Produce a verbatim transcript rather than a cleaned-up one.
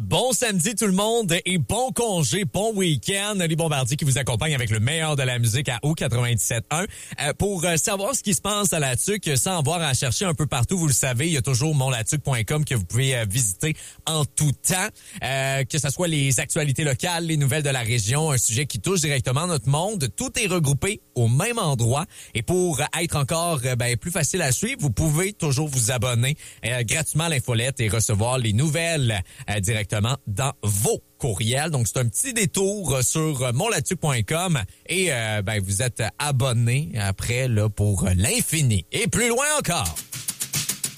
Bon samedi tout le monde et bon congé, bon week-end. Les Bombardiers qui vous accompagnent avec le meilleur de la musique à O quatre-vingt-dix-sept un. Euh, pour euh, savoir ce qui se passe à la T U C, sans avoir à chercher un peu partout, vous le savez, il y a toujours mon la tuc point com que vous pouvez euh, visiter en tout temps. Euh, que ce soit les actualités locales, les nouvelles de la région, un sujet qui touche directement notre monde, tout est regroupé au même endroit. Et pour être encore euh, ben, plus facile à suivre, vous pouvez toujours vous abonner euh, gratuitement à l'infolette et recevoir les nouvelles euh, directement dans vos courriels. Donc, c'est un petit détour sur mon la tuc point com et euh, ben, vous êtes abonné après là pour l'infini. Et plus loin encore.